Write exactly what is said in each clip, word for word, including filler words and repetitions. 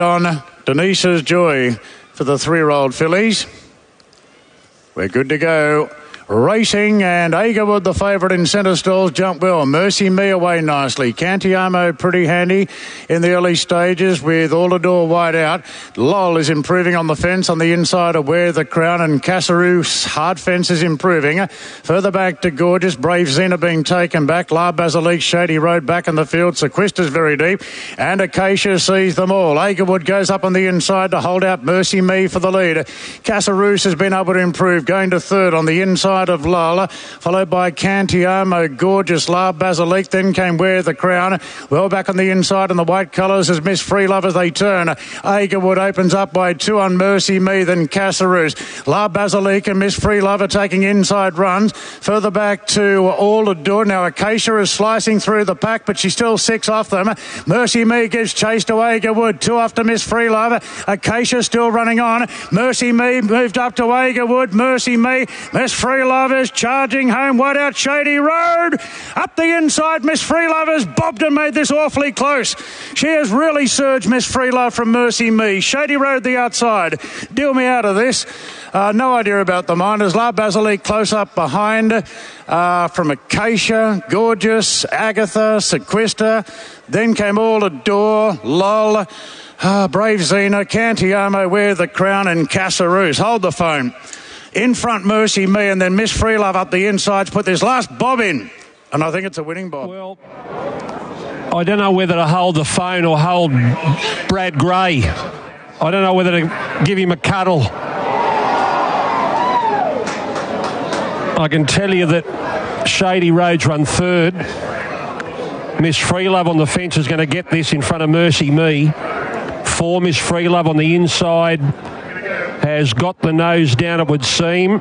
On Denise's Joy for the three-year-old fillies. We're good to go. Racing, and Agerwood, the favourite in centre stalls, jump well. Mercy Me away nicely. Cantiamo pretty handy in the early stages with Allador wide out. Lol is improving on the fence on the inside of Wear the Crown, and Casaroo's hard fence is improving. Further back to Gorgeous. Brave Zena being taken back. La Basilique, Shady Road back in the field. Sequista's very deep, and Acacia sees them all. Agerwood goes up on the inside to hold out Mercy Me for the lead. Casaroo's has been able to improve, going to third on the inside of Lola, followed by Cantiamo, Gorgeous, La Basilique, then came Wear the Crown. Well back on the inside in the white colours as Miss Free Love as they turn. Agerwood opens up by two on Mercy Me, then Casaroo's. La Basilique and Miss Free Love are taking inside runs. Further back to All Adore. Now Acacia is slicing through the pack, but she's still six off them. Mercy Me gives chase to Agerwood, two after Miss Free Love. Acacia still running on. Mercy Me moved up to Agerwood. Mercy Me, Miss Free Love is charging home, wide out Shady Road. Up the inside, Miss Free Love has bobbed and made this awfully close. She has really surged, Miss Free Love, from Mercy Me. Shady Road the outside. Deal me out of this. Uh, no idea about the Miners. La Basilique close up behind uh, from Acacia, Gorgeous, Agatha, Sequista. Then came All Adore, Lol, uh, Brave Zena, Cantiamo, Wear the Crown, and Casaroo's. Hold the phone. In front, Mercy Me, and then Miss Free Love up the insides. Put this last bob in, and I think it's a winning bob. Well, I don't know whether to hold the phone or hold Brad Gray. I don't know whether to give him a cuddle. I can tell you that Shady Road's run third. Miss Free Love on the fence is going to get this in front of Mercy Me. Four, Miss Free Love on the inside has got the nose down, it would seem.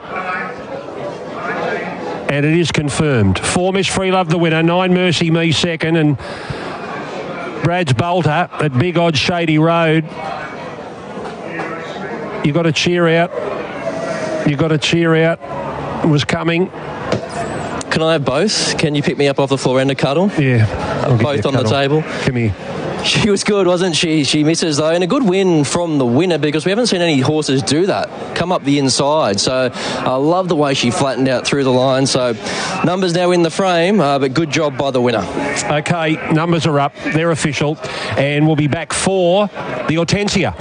And it is confirmed. Four, Miss Free Love, the winner. Nine, Mercy Me, second. And Brad's Bolter at big odds Shady Road. You got to cheer out. You got to cheer out. It was coming. Can I have both? Can you pick me up off the floor and a cuddle? Yeah. Uh, both on the table. Come here. She was good, wasn't she? She misses, though, and a good win from the winner because we haven't seen any horses do that, come up the inside. So I love the way she flattened out through the line. So numbers now in the frame, uh, but good job by the winner. Okay, numbers are up. They're official. And we'll be back for the Hortensia.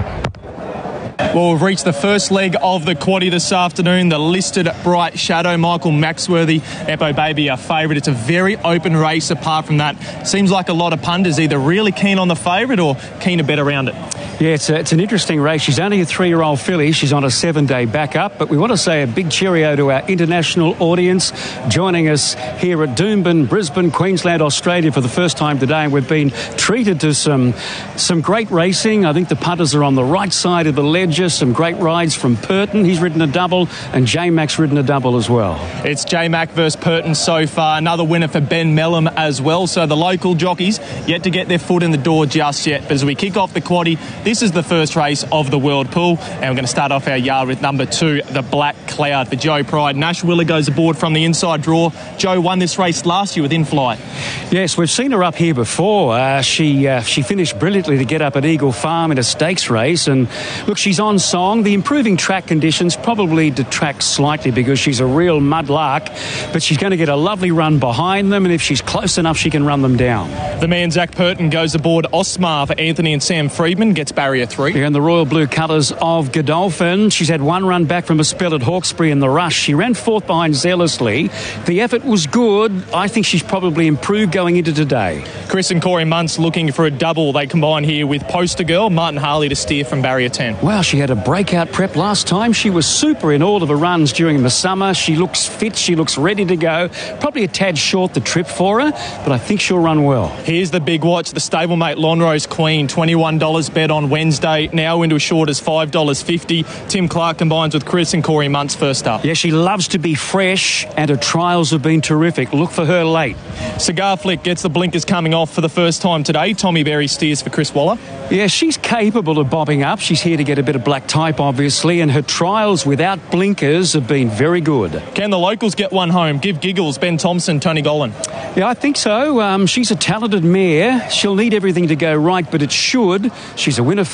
Well, we've reached the first leg of the quaddie this afternoon. The listed Bright Shadow, Michael Maxworthy, Eppo Baby, our favourite. It's a very open race apart from that. Seems like a lot of punters either really keen on the favourite or keen to bet around it. Yeah, it's, a, it's an interesting race. She's only a three-year-old filly. She's on a seven-day backup. But we want to say a big cheerio to our international audience joining us here at Doomben, Brisbane, Queensland, Australia for the first time today. And we've been treated to some, some great racing. I think the punters are on the right side of the ledger. Some great rides from Purton. He's ridden a double, and J-Mac's ridden a double as well. It's J-Mac versus Purton so far. Another winner for Ben Mellum as well. So the local jockeys yet to get their foot in the door just yet. But as we kick off the quaddie, this is the first race of the World Pool, and we're going to start off our yard with number two, the Black Cloud for Joe Pride. Nash Willer goes aboard from the inside draw. Joe won this race last year with In Flight. Yes, we've seen her up here before. Uh, she uh, she finished brilliantly to get up at Eagle Farm in a stakes race, and look, she's on song. The improving track conditions probably detract slightly because she's a real mudlark, but she's going to get a lovely run behind them, and if she's close enough, she can run them down. The man Zach Purton goes aboard Osmar for Anthony and Sam Friedman, gets barrier three. They're in the royal blue colours of Godolphin. She's had one run back from a spell at Hawkesbury in the rush. She ran fourth behind Zealously. The effort was good. I think she's probably improved going into today. Chris and Corey Muntz looking for a double. They combine here with Poster Girl, Martin Harley to steer from barrier ten. Wow, she had a breakout prep last time. She was super in all of her runs during the summer. She looks fit. She looks ready to go. Probably a tad short the trip for her, but I think she'll run well. Here's the big watch, the stablemate Lonrose Queen, twenty-one dollars bet on Wednesday, now into as short as five dollars fifty. Tim Clark combines with Chris and Corey Muntz first up. Yeah, she loves to be fresh, and her trials have been terrific. Look for her late. Cigar Flick gets the blinkers coming off for the first time today. Tommy Berry steers for Chris Waller. Yeah, she's capable of bobbing up. She's here to get a bit of black type, obviously, and her trials without blinkers have been very good. Can the locals get one home? Give Giggles, Ben Thompson, Tony Gollan. Yeah, I think so. Um, she's a talented mare. She'll need everything to go right, but it should. She's a winner.